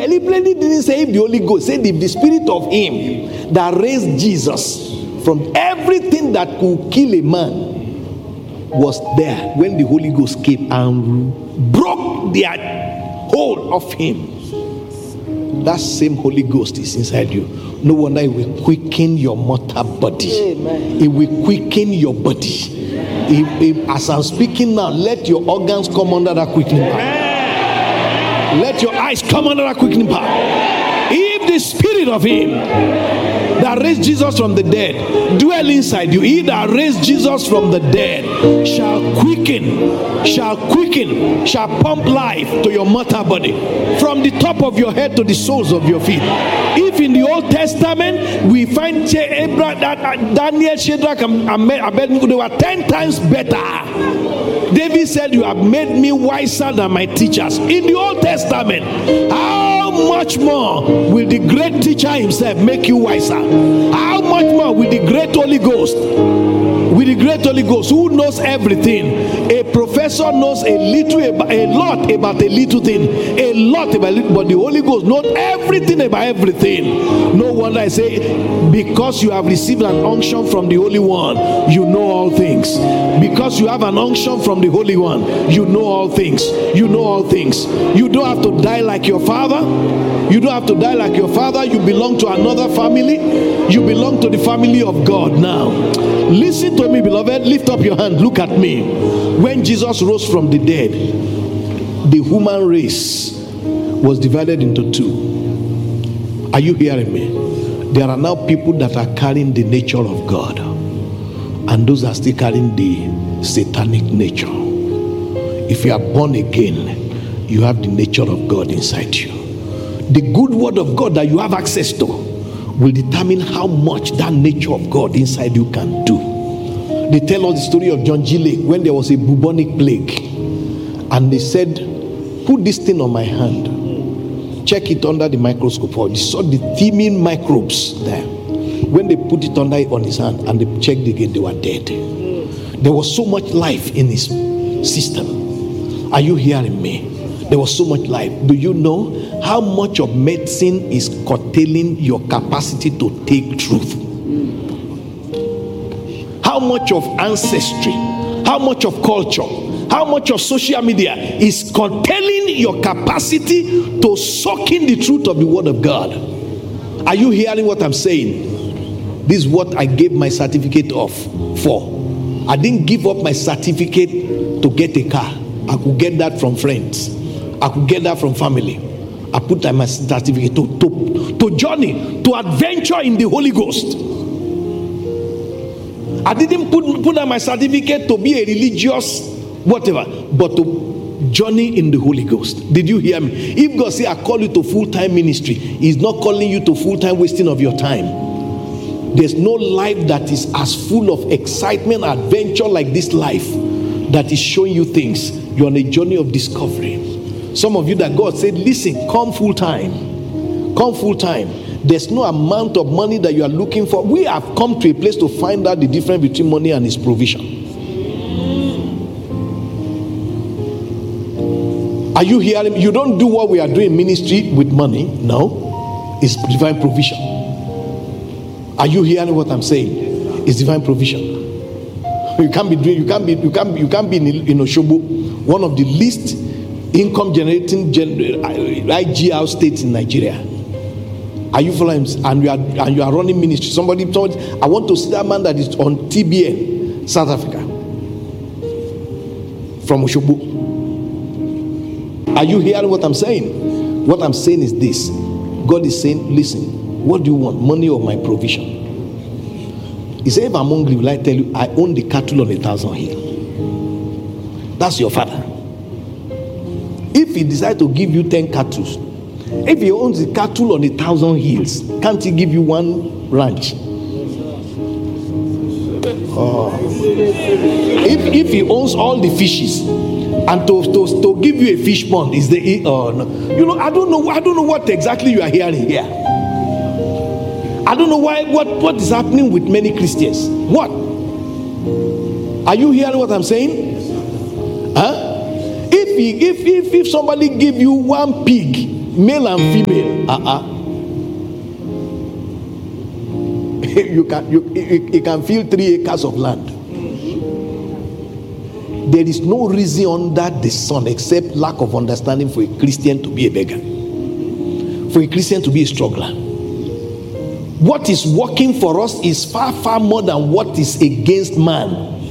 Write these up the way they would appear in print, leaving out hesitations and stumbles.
deliberately didn't say if the Holy Ghost, said if the spirit of him that raised Jesus from everything that could kill a man was there when the Holy Ghost came and broke their hold of him. That same Holy Ghost is inside you. No wonder it will quicken your mortal body. Amen. It will quicken your body. As I'm speaking now, let your organs come under that quickening power. Let your eyes come under that quickening power. If the spirit of him that raised Jesus from the dead dwell inside you, he that raised Jesus from the dead shall quicken, shall pump life to your mortal body, from the top of your head to the soles of your feet. If in the Old Testament we find Daniel, Shadrach, and Abednego, they were 10 times better. David said, you have made me wiser than my teachers. In the Old Testament, how much more will the great teacher himself make you wiser? How much more will the great Holy Ghost, who knows everything? A professor knows a lot about a little thing, but the Holy Ghost knows everything about everything. No wonder I say, because you have received an unction from the Holy One, you know all things. Because you have an unction from the Holy One, you know all things. You know all things. You don't have to die like your father. You don't have to die like your father. You belong to another family. You belong to the family of God now. Listen to me, beloved. Lift up your hand. Look at me. When Jesus rose from the dead, the human race was divided into two. Are you hearing me? There are now people that are carrying the nature of God, and those are still carrying the satanic nature. If you are born again, you have the nature of God inside you. The good word of God that you have access to will determine how much that nature of God inside you can do. They tell us the story of John G. Lake when there was a bubonic plague, and they said, put this thing on my hand, check it under the microscope. They saw the teeming microbes there. When they put it on his hand and they checked again, they were dead. There was so much life in his system. Are you hearing me? There was so much life. Do you know how much of medicine is curtailing your capacity to take truth? How much of ancestry, how much of culture, how much of social media is curtailing your capacity to soak in the truth of the word of God? Are you hearing what I'm saying? This is what I gave my certificate for. I didn't give up my certificate to get a car. I could get that from friends. I could get that from family. I put my certificate to journey, to adventure in the Holy Ghost. I didn't put down my certificate to be a religious whatever, but to journey in the Holy Ghost. Did you hear me? If God say I call you to full-time ministry, He's not calling you to full-time wasting of your time. There's no life that is as full of excitement and adventure like this life that is showing you things. You're on a journey of discovery. Some of you that God said, listen, come full-time. Come full-time. There's no amount of money that you are looking for. We have come to a place to find out the difference between money and His provision. Are you hearing me? You don't do what we are doing in ministry with money. No. It's divine provision. Are you hearing what I'm saying? It's divine provision. You can't be in Oshobo, one of the least income generating IGR states in Nigeria. Are you following? And you are running ministry. Somebody told, I want to see that man that is on TBN, South Africa, from Oshobo. Are you hearing what I'm saying? What I'm saying is this. God is saying, listen, what do you want? Money or my provision? He said, if I'm hungry, will I tell you, I own the cattle on 1,000 hills. That's your father. If he decides to give you 10 cattle, if he owns the cattle on 1,000 hills, can't he give you one ranch? Oh. If he owns all the fishes, and to give you a fish pond is the no. You know, I don't know what exactly you are hearing here. I don't know what is happening with many Christians. What? Are you hearing what I'm saying? Huh? If somebody give you one pig male and female. You can fill 3 acres of land. There is no reason under the sun except lack of understanding for a Christian to be a beggar, for a Christian to be a struggler. What is working for us is far, far more than what is against man.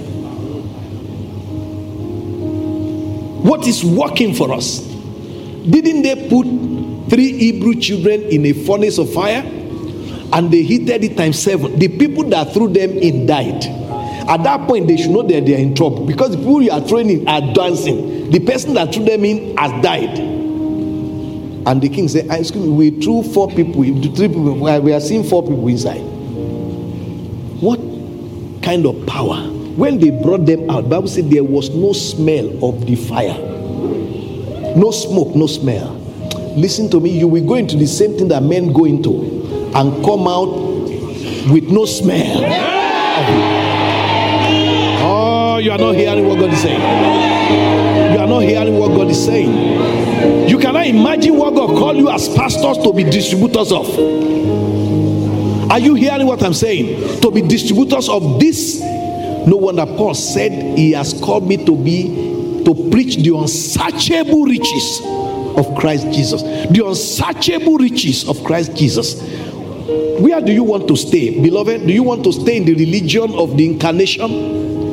What is working for us? Didn't they put 3 Hebrew children in a furnace of fire and they heated it times 7? The people that threw them in died. At that point, they should know that they are in trouble, because the people you are throwing in are dancing. The person that threw them in has died. And the king said, excuse me, we threw 4 people, 3 people, we are seeing 4 people inside. What kind of power? When they brought them out, the Bible said there was no smell of the fire. No smoke, no smell. Listen to me, you will go into the same thing that men go into and come out with no smell of it. You are not hearing what God is saying. You are not hearing what God is saying. You cannot imagine what God called you as pastors to be distributors of. Are you hearing what I'm saying? To be distributors of this. No wonder Paul said he has called me to preach the unsearchable riches of Christ Jesus. The unsearchable riches of Christ Jesus. Where do you want to stay, beloved? Do you want to stay in the religion of the incarnation?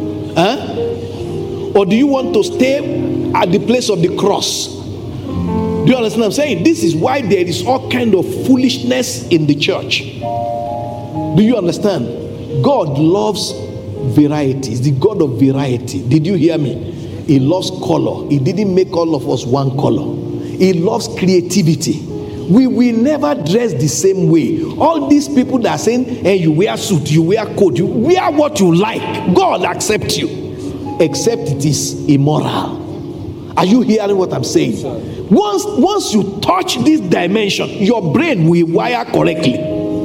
Or do you want to stay at the place of the cross? Do you understand what I'm saying? This is why there is all kind of foolishness in the church. Do you understand? God loves variety. He's the God of variety. Did you hear me? He loves color. He didn't make all of us one color. He loves creativity. We will never dress the same way. All these people that are saying, hey, you wear suit, you wear coat, you wear what you like. God accepts you. Except it is immoral. Are you hearing what I'm saying? Once you touch this dimension, your brain will wire correctly.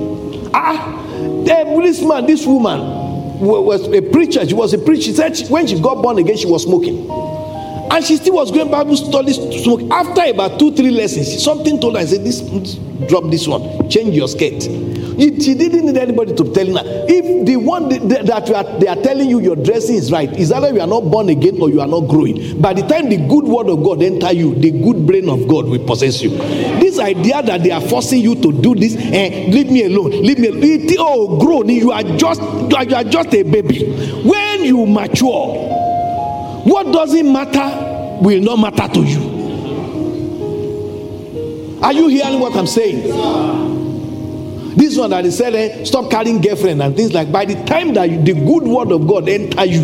This woman was a preacher. She was a preacher. She said when she got born again, she was smoking. And she still was going Bible studies to smoke. After about 2-3 lessons, something told her, I said, drop this one, change your skirt. She didn't need anybody to tell her. If the one they are telling you your dressing is right, is either you are not born again or you are not growing. By the time the good word of God enter you, the good brain of God will possess you. This idea that they are forcing you to do this, leave me alone, leave me alone. Grown, you are just a baby. When you mature, what doesn't matter will not matter to you. Are you hearing what I'm saying? This one that he said, stop carrying girlfriend and things like. By the time that the good word of God enter you,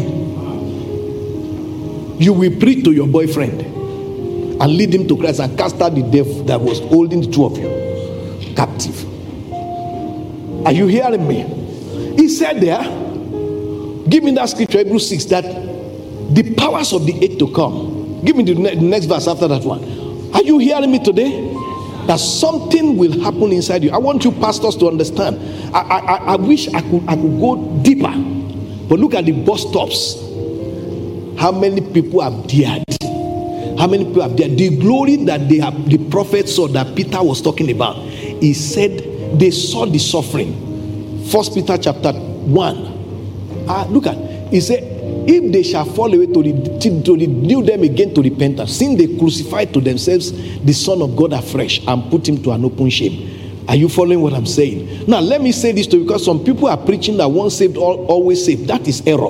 you will preach to your boyfriend and lead him to Christ and cast out the devil that was holding the 2 of you captive. Are you hearing me? He said there, give me that scripture, Hebrews 6, that the powers of the age to come. Give me the next verse after that one. Are you hearing me today? That something will happen inside you. I want you pastors to understand. I wish I could go deeper. But look at the bus stops. How many people have dared? How many people have dared? The glory that the prophet saw, that Peter was talking about. He said they saw the suffering. 1 Peter chapter 1. Look at. He said, if they shall fall away to renew them again to repentance, since they crucified to themselves the Son of God afresh and put him to an open shame. Are you following what I'm saying? Now let me say this to you, because some people are preaching that once saved, always saved. That is error.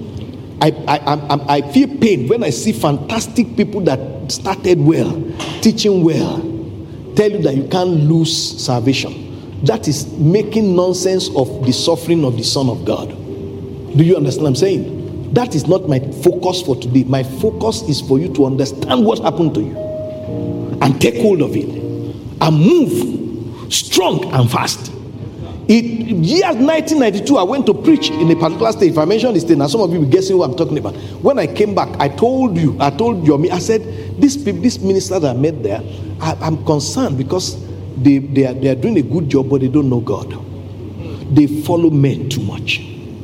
I feel pain when I see fantastic people that started well, teaching well, tell you that you can't lose salvation. That is making nonsense of the suffering of the Son of God. Do you understand what I'm saying? That is not my focus for today. My focus is for you to understand what happened to you and take hold of it and move strong and fast. Year 1992, I went to preach in a particular state. If I mention this state, now some of you will be guessing what I'm talking about. When I came back, I told Yomi, I said, this minister that I met there, I'm concerned because they are doing a good job, but they don't know God. They follow men too much.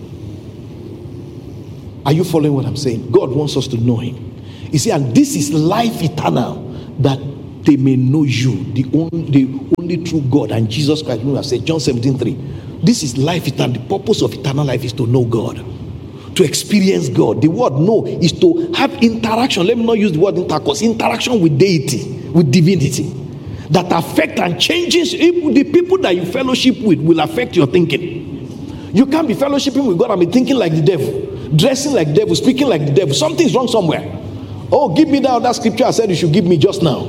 Are you following what I'm saying? God wants us to know him. You see, and this is life eternal, that they may know you, the only true God, and Jesus Christ, who has said, John 17:3. This is life eternal. The purpose of eternal life is to know God, to experience God. The word know is to have interaction. Let me not use the word intercourse. Interaction with deity, with divinity, that affect and changes. The people that you fellowship with will affect your thinking. You can't be fellowshipping with God and be thinking like the devil, dressing like the devil, speaking like the devil. Something's wrong somewhere. Oh, give me that scripture I said you should give me just now.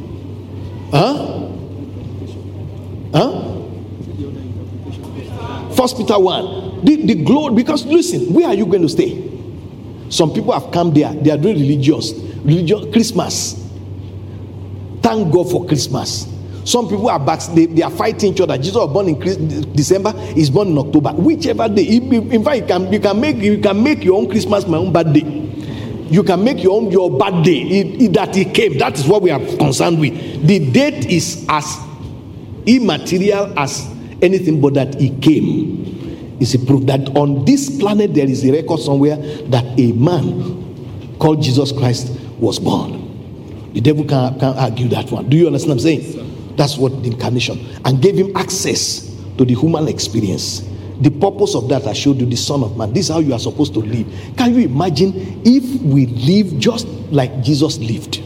First Peter 1. The glory, because listen, where are you going to stay? Some people have come there. They are doing religious Christmas. Thank God for Christmas. Some people are back. They are fighting each other. Jesus was born in December. He's born in October. Whichever day. In fact, you can make your own Christmas my own birthday. You can make your birthday that he came. That is what we are concerned with. The date is as immaterial as anything, but that he came is a proof that on this planet there is a record somewhere that a man called Jesus Christ was born. The devil can't argue that one. Do you understand what I'm saying? That's what the incarnation, and gave him access to the human experience. The purpose of that I showed you, the Son of Man. This is how you are supposed to live. Can you imagine if we live just like Jesus lived?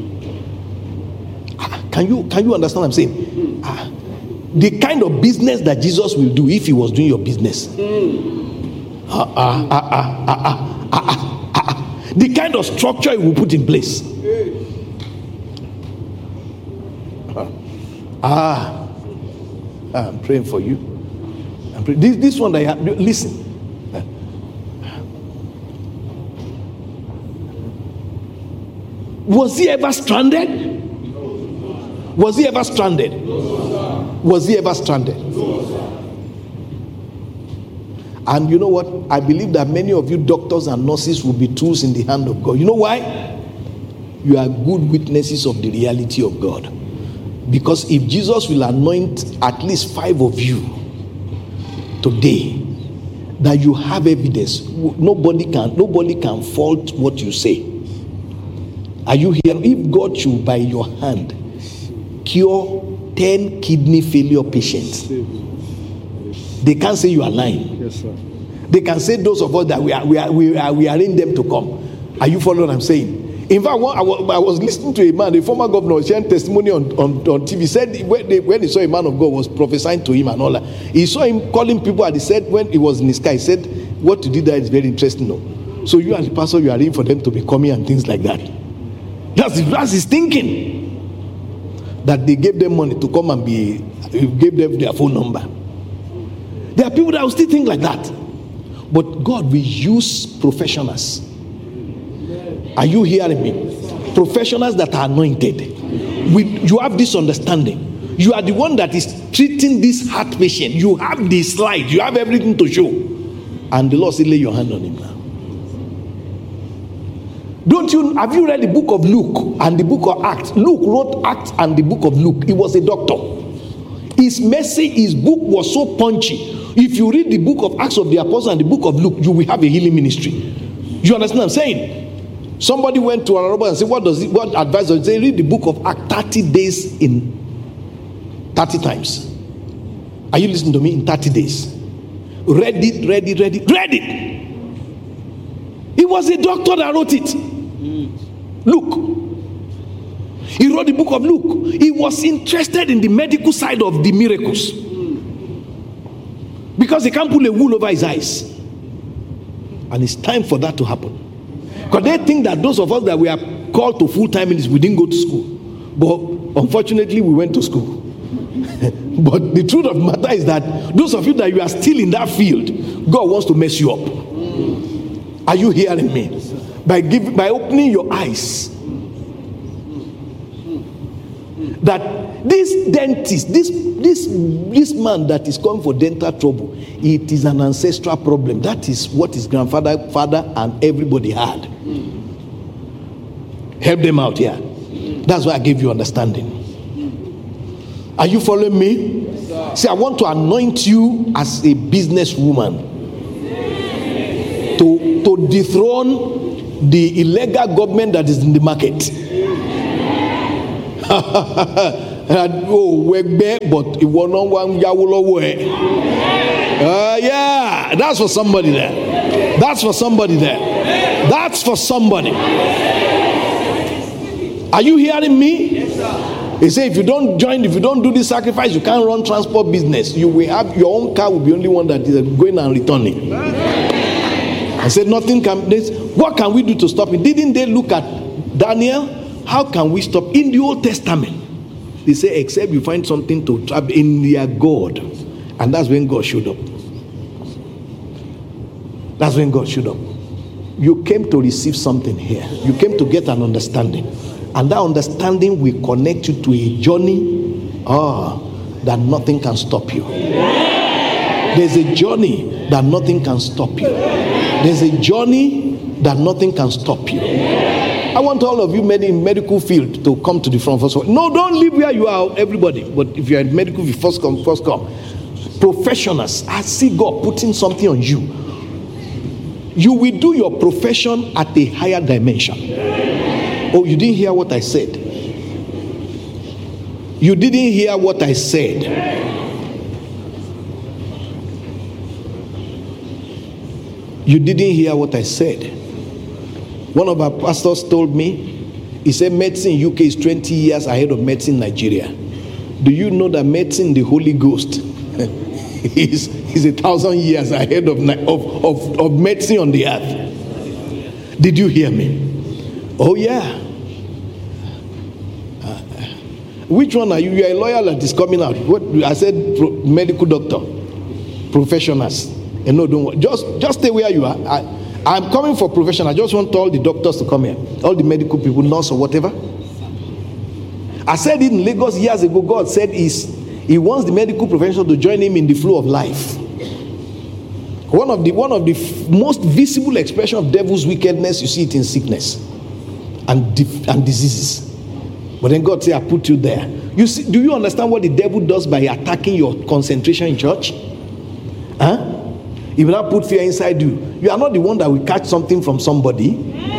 Can you understand what I'm saying? The kind of business that Jesus will do if he was doing your business. The kind of structure he will put in place. I'm praying for you. This one that you have, listen. Was he ever stranded? Was he ever stranded? Was he ever stranded? And you know what? I believe that many of you doctors and nurses will be tools in the hand of God. You know why? You are good witnesses of the reality of God. Because if Jesus will anoint at least 5 of you today, that you have evidence, nobody can fault what you say. Are you here? If God should by your hand cure 10 kidney failure patients, they can't say you are lying. Yes, sir. They can say those of us that we arrange them to come. Are you following what I'm saying? In fact, I was listening to a man, a former governor, sharing testimony on TV. Said when he saw a man of God was prophesying to him and all that, he saw him calling people, and he said when he was in his car, he said, "What you did there is very interesting. No, so you and the pastor, you are in for them to be coming and things like that." That's his thinking. That they gave them money to come and gave them their phone number. There are people that will still think like that, but God will use professionals. Are you hearing me? Professionals that are anointed. You have this understanding. You are the one that is treating this heart patient. You have the slide. You have everything to show. And the Lord said, lay your hand on him now. Have you read the book of Luke and the book of Acts? Luke wrote Acts and the book of Luke. He was a doctor. His book was so punchy. If you read the book of Acts of the Apostles and the book of Luke, you will have a healing ministry. You understand what I'm saying? Somebody went to Araba and said, what advice does it say? Read the book of Acts 30 days in 30 times. Are you listening to me? In 30 days. Read it. He was a doctor that wrote it. Luke. He wrote the book of Luke. He was interested in the medical side of the miracles. Because he can't pull a wool over his eyes. And it's time for that to happen. Because they think that those of us that we are called to full-time ministry, we didn't go to school. But unfortunately, we went to school. But the truth of the matter is that those of you that you are still in that field, God wants to mess you up. Are you hearing me? By opening your eyes. That this dentist, this man that is coming for dental trouble, it is an ancestral problem. That is what his grandfather, father, and everybody had. Help them out here. That's why I gave you understanding. Are you following me? See, I want to anoint you as a businesswoman to dethrone the illegal government that is in the market. But it was not one yawulo. Yeah, that's for somebody there. That's for somebody there. That's for somebody. Are you hearing me? Yes, sir. He said, if you don't do this sacrifice, you can't run transport business. You will have your own car will be only one that is going and returning. I said, nothing can. What can we do to stop it? Didn't they look at Daniel? How can we stop? In the Old Testament, they say, except you find something to trap in their God. And that's when God showed up. That's when God showed up. You came to receive something here. You came to get an understanding. And that understanding will connect you to a journey that nothing can stop you. There's a journey that nothing can stop you. There's a journey that nothing can stop you. I want all of you in medical field to come to the front first. No, don't leave where you are, everybody. But if you're in medical field, first come. Professionals, I see God putting something on you. You will do your profession at a higher dimension. Oh, you didn't hear what I said. You didn't hear what I said. You didn't hear what I said. One of our pastors told me, he said medicine in UK is 20 years ahead of medicine in Nigeria. Do you know that medicine, the Holy Ghost, is 1,000 years ahead of medicine on the earth? Did you hear me? Oh yeah. Which one are you? You are a lawyer that is coming out. What I said, medical doctor, professionals. And no, don't just stay where you are. I'm coming for profession. I just want all the doctors to come here, all the medical people, nurse or whatever. I said it in Lagos years ago. God said He wants the medical profession to join Him in the flow of life. One of the most visible expression of devil's wickedness, you see it in sickness and diseases. But then God said, I put you there. You see, do you understand what the devil does by attacking your concentration in church? Huh? He will not put fear inside you. You are not the one that will catch something from somebody.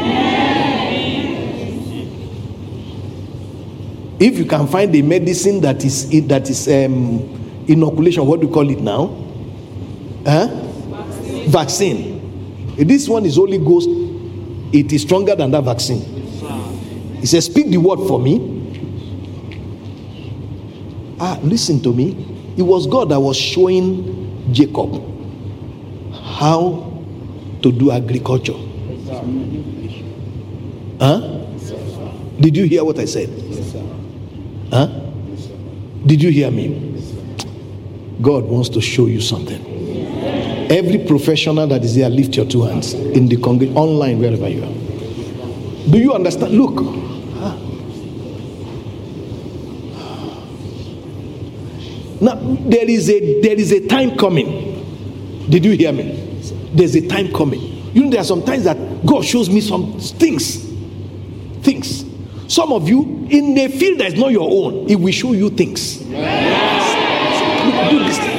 If you can find a medicine that is inoculation, what do you call it now? Vaccine. This one is Holy Ghost. It is stronger than that vaccine. He says, speak the word for me. Listen to me. It was God that was showing Jacob how to do agriculture. Did you hear what I said? Did you hear me? God wants to show you something. Every professional that is here, lift your two hands in the congregation, online, wherever you are. Do you understand? Look. Now, there is a time coming. Did you hear me? There's a time coming. You know, there are some times that God shows me some things. Some of you, in a field that is not your own, He will show you things. Do this thing.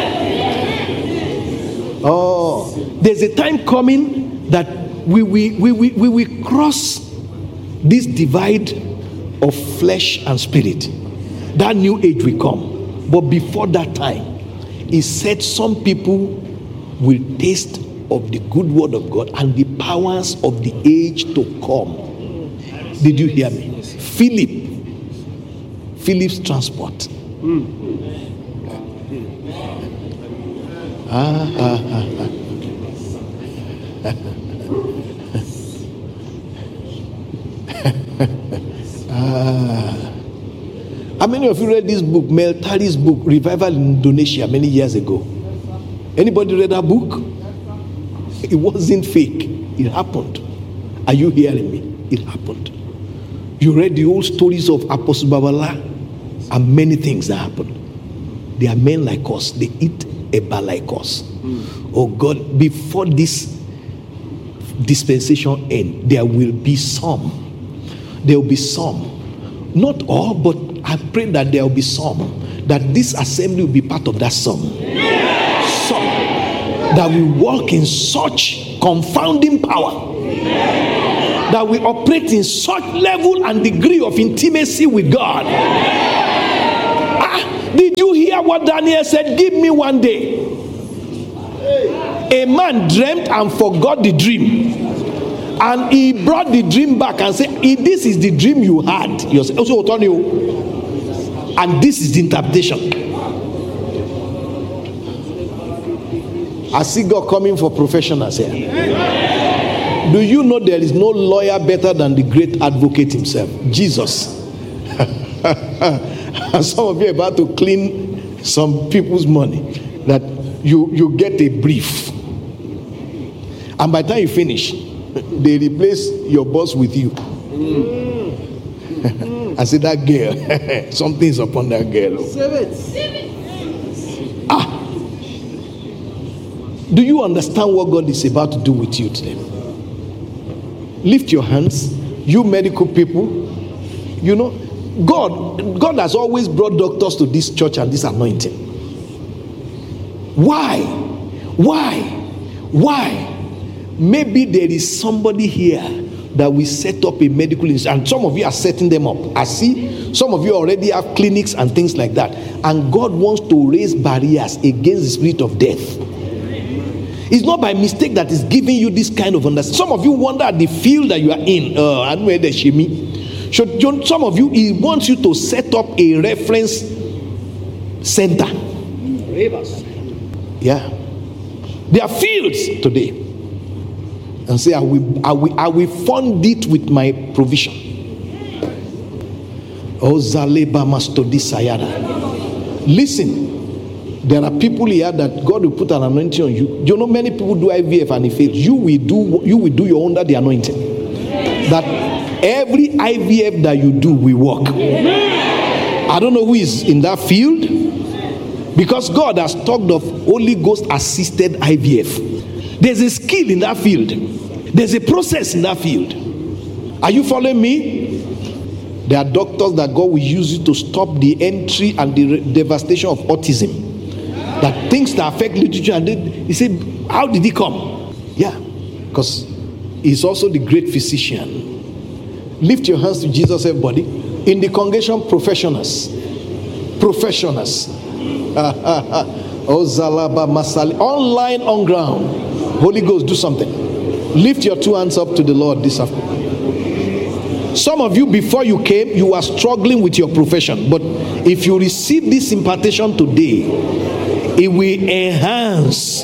Oh, there's a time coming that we will cross this divide of flesh and spirit. That new age will come. But before that time, He said some people will taste of the good word of God and the powers of the age to come. Did you hear me? Philip's transport. How many of you read this book, Mel Tari's book, Revival in Indonesia, many years ago? Anybody read that book? It wasn't fake. It happened. Are you hearing me? It happened. You read the old stories of Apostle Babala and many things that happened. They are men like us. They eat eba like us. Oh God, before this dispensation end, there will be some. There will be some. Not all, but I pray that there will be some. That this assembly will be part of that some. Some that will walk in such confounding power. that we operate in such level and degree of intimacy with God. Did you hear what Daniel said? Give me one day. A man dreamt and forgot the dream, and he brought the dream back and said, this is the dream you had. You also told you, and this is the interpretation. I see God coming for professionals here. Do you know there is no lawyer better than the great advocate himself, Jesus? And some of you are about to clean some people's money, that you get a brief, and by the time you finish, they replace your boss with you. I said, that girl, something's upon that girl. Do you understand what God is about to do with you today? Lift your hands, you medical people. You know, God has always brought doctors to this church and this anointing. Why? Maybe there is somebody here that will set up a medical institute, and some of you are setting them up. I see some of you already have clinics and things like that, and God wants to raise barriers against the spirit of death. It's not by mistake that He's giving you this kind of understanding. Some of you wonder at the field that you are in. I don't know where the shemi. Some of you, He wants you to set up a reference center. Yeah, there are fields today, and say, I will fund it with my provision. Oh, Zaleba Mastodi Sayada. Listen. There are people here that God will put an anointing on you. You know, many people do IVF and it fails. You will do your under the anointing. That every IVF that you do will work. I don't know who is in that field, because God has talked of Holy Ghost assisted IVF. There's a skill in that field. There's a process in that field. Are you following me? There are doctors that God will use you to stop the entry and the devastation of autism. That things that affect literature, and he said, how did he come? Yeah, because he's also the great physician. Lift your hands to Jesus, everybody. In the congregation, professionals. Oh, Zalaba Masali. Online, on ground. Holy Ghost, do something. Lift your two hands up to the Lord this afternoon. Some of you, before you came, you were struggling with your profession. But if you receive this impartation today, it will enhance.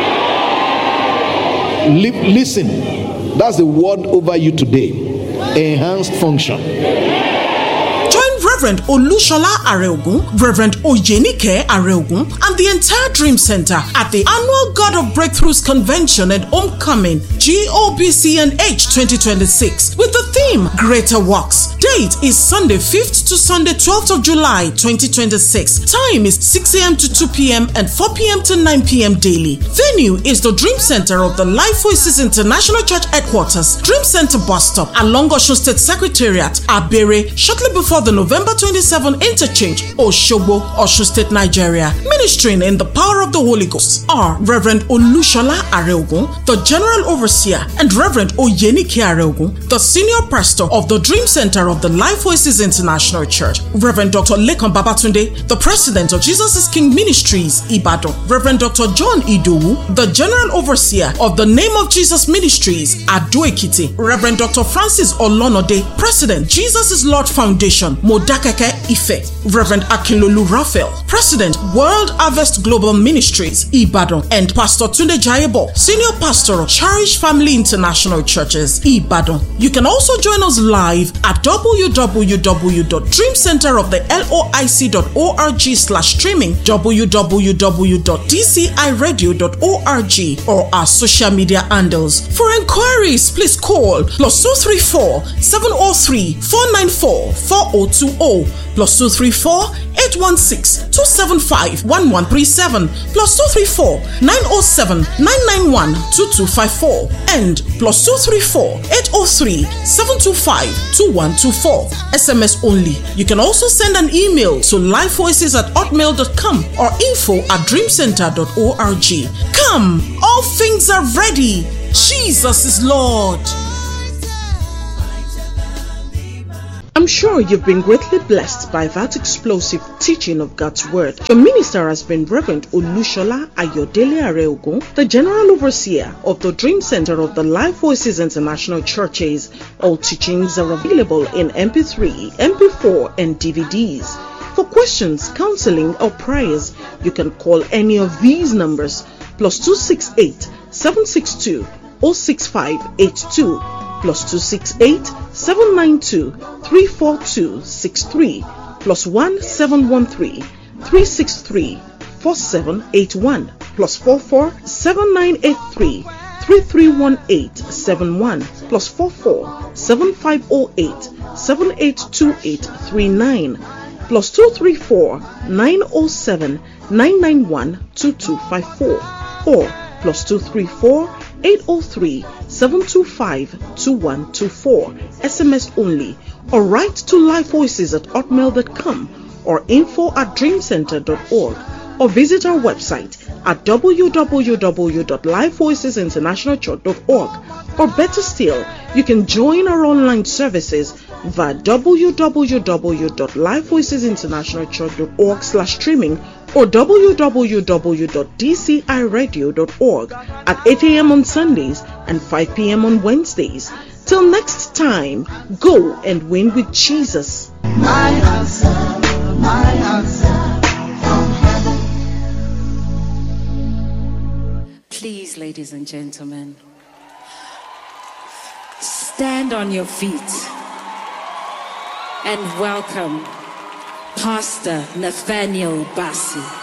Listen, that's the word over you today. Enhanced function. Join Reverend Olushola Areogun, Reverend Ojenike Areogun, and the entire Dream Center at the annual God of Breakthroughs Convention and Homecoming GOBCNH 2026 with the theme Greater Works. Date is Sunday 5th to Sunday 12th of July 2026. Time is 6 a.m. to 2 p.m. and 4 p.m. to 9 p.m. daily. Venue is the Dream Center of the Life Voices International Church Headquarters, Dream Center Bus Stop along Osun State Secretariat, Abere, shortly before the November 27 interchange, Osogbo, Osun State, Nigeria. Ministering in the power of the Holy Ghost are Reverend Olushola Areogun, the General Overseer, and Reverend Oyenike Areogun, the Senior Pastor of the Dream Center of the Life Voices International Church. Reverend Dr. Lekan Babatunde, the President of Jesus is King Ministries, Ibadan. Reverend Dr. John Idowu, the General Overseer of the Name of Jesus Ministries, Ado Ekiti. Reverend Dr. Francis Olonode, President, Jesus is Lord Foundation, Modakeke Ife. Reverend Akinlolu Raphael, President, World Harvest Global Ministries, Ibadan. And Pastor Tunde Jayebo, Senior Pastor of Cherish Family International Churches, Ibadan. You can also join us live at www.dreamcenteroftheloic.org/streaming, www.dciradio.org, or our social media handles. For inquiries, please call +234 703 494 4020, +234 816 275 1137, +234 907 991 2254, and +234 803 725 2124. SMS only. You can also send an email to lifevoices@hotmail.com or info@dreamcenter.org. Come, all things are ready. Jesus is Lord. sure you've been greatly blessed by that explosive teaching of God's Word. Your minister has been Reverend Olushola Ayodele Areogun, the General Overseer of the Dream Center of the Life Voices International Churches. All teachings are available in MP3, MP4, and DVDs. For questions, counseling, or prayers, you can call any of these numbers: +268 762 06582, +268 792 34263, +1 713 363 4781, +44 7983 331871, +44 7508 782839, +234 907 991 2254, or +234 803 725 2124. SMS only, or write to lifevoices@hotmail.com or info@dreamcenter.org, or visit our website at www.lifevoicesinternationalchurch.org, or better still, you can join our online services via www.lifevoicesinternationalchurch.org/streaming or www.dciradio.org at 8 a.m. on Sundays and 5 p.m. on Wednesdays. Till next time, go and win with Jesus. My answer from heaven. Please, ladies and gentlemen, stand on your feet and welcome Pastor Nathaniel Bassi.